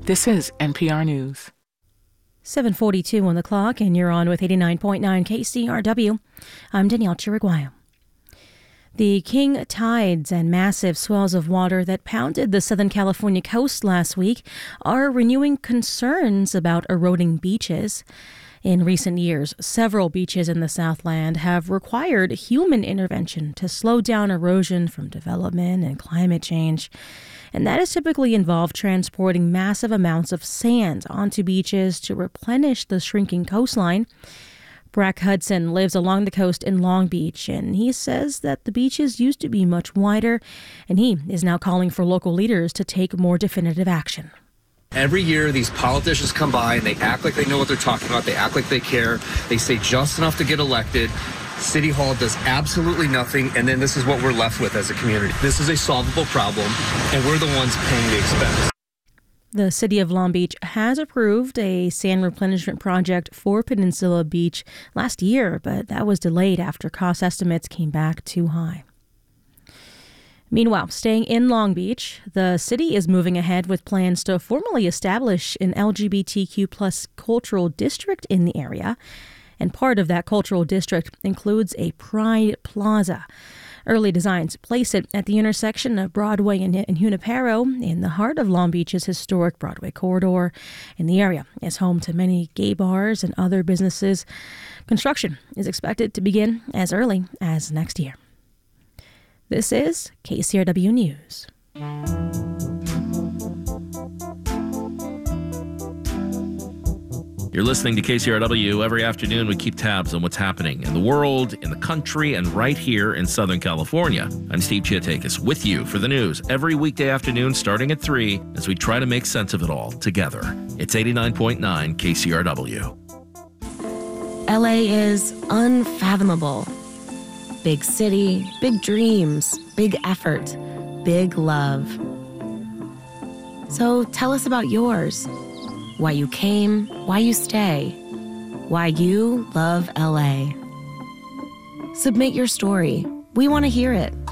This is NPR News. 7:42 on the clock, and you're on with 89.9 KCRW. I'm Danielle Chiriguayo. The king tides and massive swells of water that pounded the Southern California coast last week are renewing concerns about eroding beaches. In recent years, several beaches in the Southland have required human intervention to slow down erosion from development and climate change. And that has typically involved transporting massive amounts of sand onto beaches to replenish the shrinking coastline. Brack Hudson lives along the coast in Long Beach, and he says that the beaches used to be much wider, and he is now calling for local leaders to take more definitive action. Every year, these politicians come by and they act like they know what they're talking about. They act like they care. They say just enough to get elected. City Hall does absolutely nothing, and then this is what we're left with as a community. This is a solvable problem, and we're the ones paying the expense. The city of Long Beach has approved a sand replenishment project for Peninsula Beach last year, but that was delayed after cost estimates came back too high. Meanwhile, staying in Long Beach, the city is moving ahead with plans to formally establish an LGBTQ plus cultural district in the area. And part of that cultural district includes a Pride Plaza. Early designs place it at the intersection of Broadway and Junipero in the heart of Long Beach's historic Broadway corridor. And the area is home to many gay bars and other businesses. Construction is expected to begin as early as next year. This is KCRW News. You're listening to KCRW. Every afternoon, we keep tabs on what's happening in the world, in the country, and right here in Southern California. I'm Steve Chiatakis with you for the news every weekday afternoon starting at 3 as we try to make sense of it all together. It's 89.9 KCRW. LA is unfathomable. Big city, big dreams, big effort, big love. So tell us about yours. Why you came, why you stay, why you love LA. Submit your story. We want to hear it.